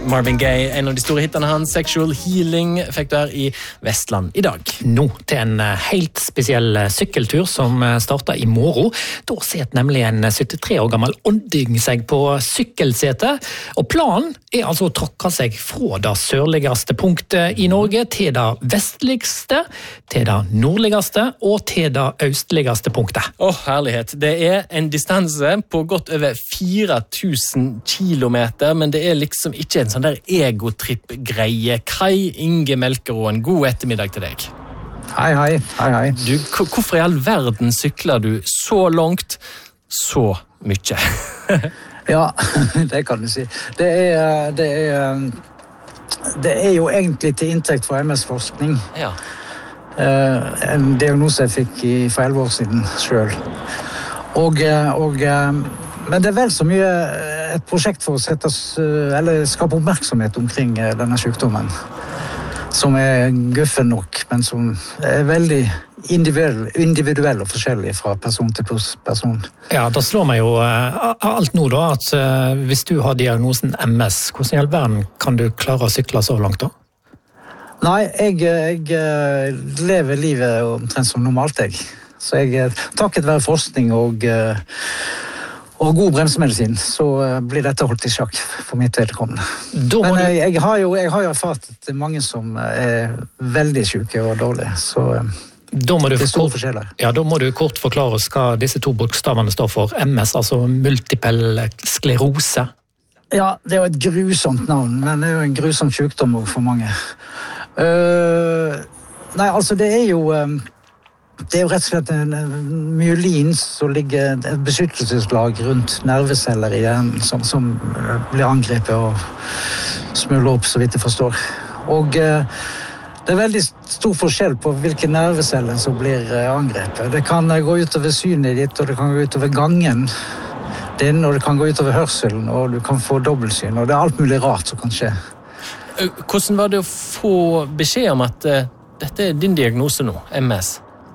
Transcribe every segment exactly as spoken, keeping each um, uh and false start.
Marvin Gaye, en av de store hittene hans, Sexual Healing, fikk du her i Vestland i dag. Nå til en helt spesiell sykkeltur som startet i morgen. Da set nemlig en syttitre år gammel ånding seg på sykkelsete, og planen er altså å tråkke seg fra det sørligste punktet i Norge til det vestligste, til det nordligste og til det østligste punktet. Åh, oh, herlighet. Det er en distanse på godt over fire tusen kilometer, men det er liksom ikke en sånn der egotripp-greie. Kai Inge Melkeråen, god ettermiddag til deg. Hei, hei, hei, hei. Du, hvorfor i all verden sykler du så langt, så mye? Ja, det kan du si. Det er, det er, det er jo egentlig til inntekt for M S-forskning. Ja. En diagnose jeg fikk for elleve år siden selv. Og, og, men det er vel så mye et prosjekt for å sette, eller skape oppmerksomhet omkring denne sykdommen, som er guffen nok, men som er veldig individuell, individuell og forskjellig fra person til person. Ja, da slår meg jo alt nå da, at hvis du har diagnosen M S, hvordan i all verden kan du klare å sykle så langt da? Nei, jeg, jeg lever livet omtrent som normalt, jeg. Så jeg, takket være forskning og, og god bremsemedisin, så blir dette holdt i sjakk for mitt vedkommende. Men jeg, jeg, har jo, jeg har jo erfart at mange som er veldig syke og dårlige, så da må du det er store kort, forskjeller. Ja, da må du kort forklare oss hva disse to bokstavene står for. M S, altså multiple sklerose. Ja, det er jo et grusomt navn, men det er jo en grusom sykdom for mange. Uh, nei, altså det er jo um, det er jo rett og slett en, en myelin som ligger et beskyttelseslag rundt nerveceller i hjernen som, som blir angrepet og smuler opp, så vidt jeg forstår. Og uh, det er veldig stor forskjell på hvilke nerveceller som blir uh, angrepet. Det kan uh, gå utover synet ditt, og det kan gå utover gangen din, og det kan gå utover hørselen, og du kan få dobbeltsyn, og det er alt mulig rart som kan skje. Hvordan var det å få beskjed om at uh, dette er din diagnose nå, M S?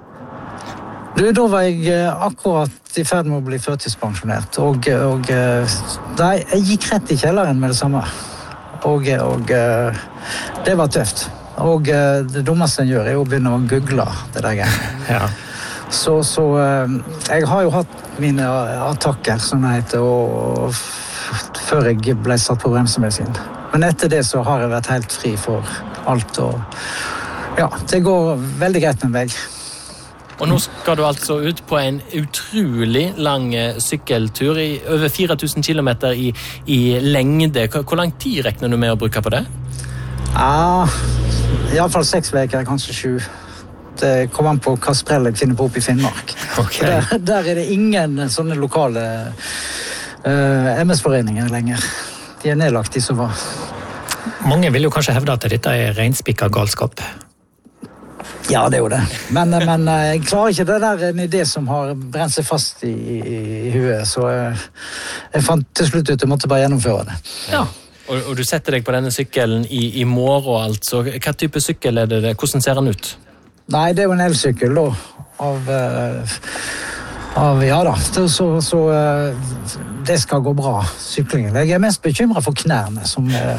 Du, da var jeg uh, akkurat i ferd med å bli førtidspensjonert, og, og uh, nei, jeg gikk rett i kjelleren med det samme. Og, og uh, det var tøft. Og uh, det dummeste jeg gjør er å begynne å google det der greiene. Ja. Så, så uh, jeg har jo hatt mine attakker, som det heter, og, og før jeg ble satt på bremsemedisin. Men etter det så har jeg vært helt fri for alt, og ja, det går veldig greit med meg. Og nå skal du altså ut på en utrolig lang sykkeltur, i over fire tusen kilometer i, i lengde. Hvor lang tid regner du med å bruke på det? Ja, i alle fall seks veker, kanskje sju. Det kommer an på hva sprell jeg finner på oppe i Finnmark. Okay. Der, der er det ingen sånne lokale uh, M S-foreninger lenger. De er nedlagt, de som var. Mange vil jo kanskje hevde at dette er renspikka galskap. Ja, det er jo det. Men, men jeg klarer ikke det der en idé som har brent seg fast i, i, i huet, så jeg, jeg fant til slutt ut at jeg måtte bare gjennomføre det. Ja. Og, og du setter deg på denne sykkelen i, i morgen, altså. Hva type sykkel er det? Hvordan ser den ut? Nei, det er jo en elsykkel, da. Av, uh, av ja da. Så, så uh, det skal gå bra, syklingen. Jeg er mest bekymret for knærne, som uh,